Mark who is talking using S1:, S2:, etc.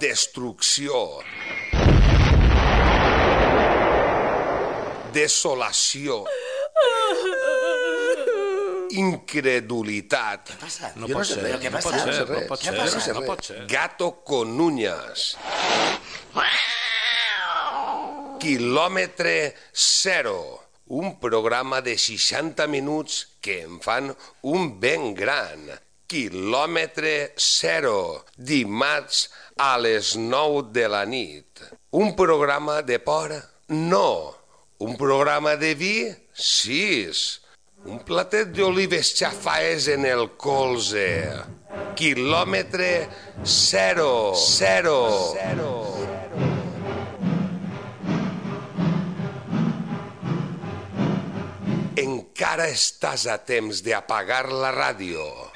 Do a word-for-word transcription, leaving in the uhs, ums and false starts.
S1: destrucció, desolació, incredulitat.
S2: Què passa?
S3: No pot ser,
S2: Què
S3: no pot
S2: passa?
S3: ser, no pot ser, no pot ser.
S1: Gato con uñas. Quilòmetre zero. Un programa de seixanta minuts que em fan un ben gran. Quilòmetre zero. Dimarts a les nou de la nit. Un programa de por? No. Un programa de vi? Sis. Un platet d'olives xafaes en el colze. Quilòmetre zero. Zero. Zero. Encara estàs a temps d'apagar la ràdio.